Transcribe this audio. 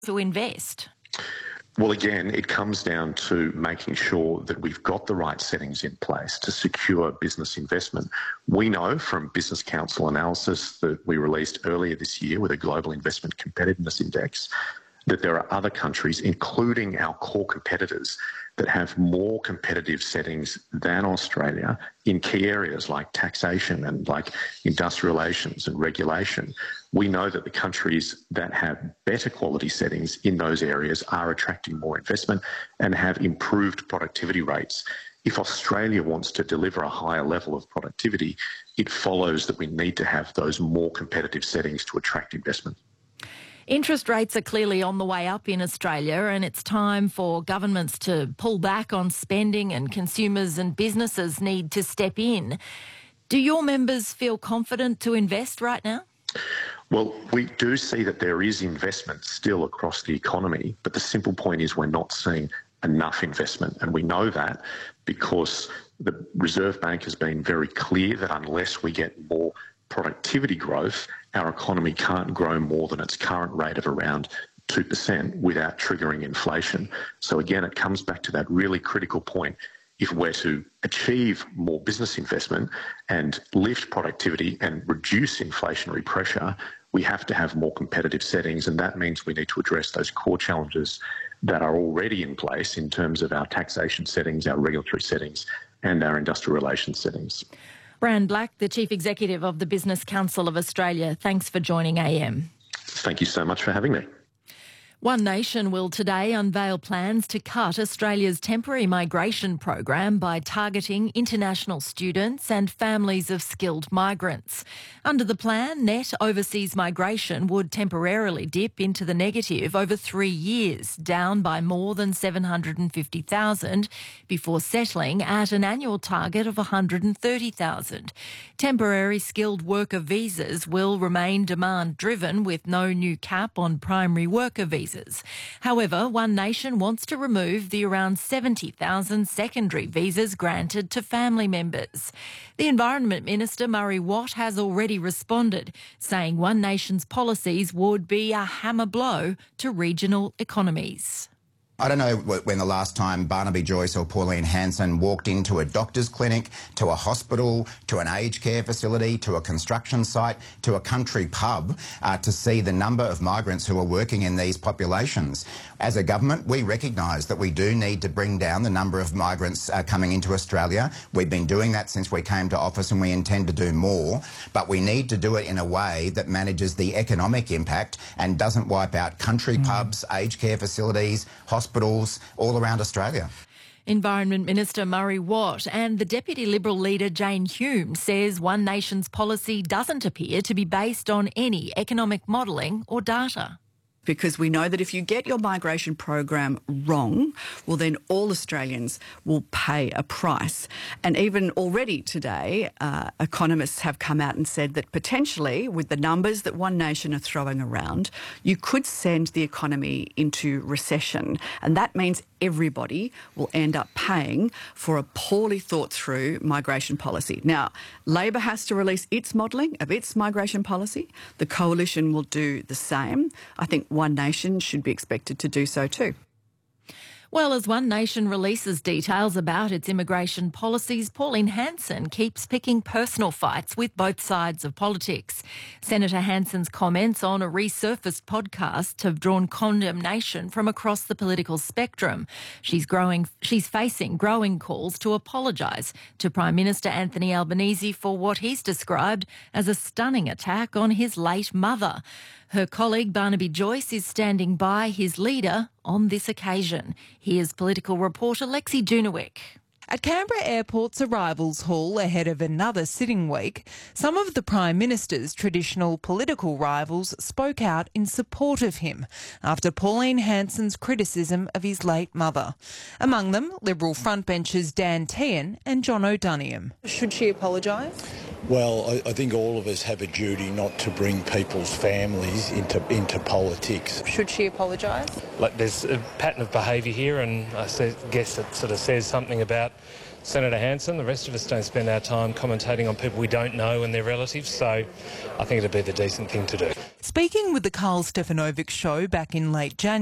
to invest? Well, again, it comes down to making sure that we've got the right settings in place to secure business investment. We know from Business Council analysis that we released earlier this year with a Global Investment Competitiveness Index that there are other countries, including our core competitors, that have more competitive settings than Australia in key areas like taxation and like industrial relations and regulation. We know that the countries that have better quality settings in those areas are attracting more investment and have improved productivity rates. If Australia wants to deliver a higher level of productivity, it follows that we need to have those more competitive settings to attract investment. Interest rates are clearly on the way up in Australia, and it's time for governments to pull back on spending, and consumers and businesses need to step in. Do your members feel confident to invest right now? Well, we do see that there is investment still across the economy, but the simple point is we're not seeing enough investment. And we know that because the Reserve Bank has been very clear that unless we get more productivity growth, our economy can't grow more than its current rate of around 2% without triggering inflation. So again, it comes back to that really critical point. If we're to achieve more business investment and lift productivity and reduce inflationary pressure, we have to have more competitive settings, and that means we need to address those core challenges that are already in place in terms of our taxation settings, our regulatory settings, and our industrial relations settings. Brand Black, the Chief Executive of the Business Council of Australia, thanks for joining AM. Thank you so much for having me. One Nation will today unveil plans to cut Australia's temporary migration program by targeting international students and families of skilled migrants. Under the plan, net overseas migration would temporarily dip into the negative over 3 years, down by more than 750,000, before settling at an annual target of 130,000. Temporary skilled worker visas will remain demand-driven with no new cap on primary worker visas. However, One Nation wants to remove the around 70,000 secondary visas granted to family members. The Environment Minister, Murray Watt, has already responded, saying One Nation's policies would be a hammer blow to regional economies. I don't know when the last time Barnaby Joyce or Pauline Hanson walked into a doctor's clinic, to a hospital, to an aged care facility, to a construction site, to a country pub to see the number of migrants who are working in these populations. As a government, we recognise that we do need to bring down the number of migrants coming into Australia. We've been doing that since we came to office, and we intend to do more. But we need to do it in a way that manages the economic impact and doesn't wipe out country pubs, aged care facilities, hospitals all around Australia. Environment Minister Murray Watt and the Deputy Liberal leader Jane Hume says One Nation's policy doesn't appear to be based on any economic modelling or data. Because we know that if you get your migration program wrong, well, then all Australians will pay a price. And even already today, economists have come out and said that potentially, with the numbers that One Nation are throwing around, you could send the economy into recession. And that means everybody will end up paying for a poorly thought through migration policy. Now, Labor has to release its modelling of its migration policy. The Coalition will do the same. I think One Nation should be expected to do so too. Well, as One Nation releases details about its immigration policies, Pauline Hanson keeps picking personal fights with both sides of politics. Senator Hanson's comments on a resurfaced podcast have drawn condemnation from across the political spectrum. She's facing growing calls to apologise to Prime Minister Anthony Albanese for what he's described as a stunning attack on his late mother. Her colleague Barnaby Joyce is standing by his leader on this occasion. Here's political reporter Lexi Junewick. At Canberra Airport's arrivals hall ahead of another sitting week, some of the Prime Minister's traditional political rivals spoke out in support of him after Pauline Hanson's criticism of his late mother. Among them, Liberal frontbenchers Dan Tehan and John O'Doniam. Should she apologise? Well, I think all of us have a duty not to bring people's families into politics. Should she apologise? Like, there's a pattern of behaviour here, and I guess it sort of says something about Senator Hanson. The rest of us don't spend our time commentating on people we don't know and their relatives, so I think it'd be the decent thing to do. Speaking with the Carl Stefanovic Show back in late January,